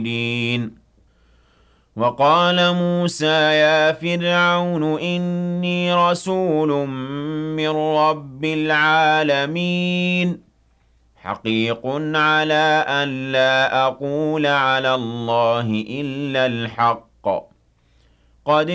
وقال موسى يا فرعون إني رسول من رب العالمين حقيق على أن لا أقول على الله إلا الحق قد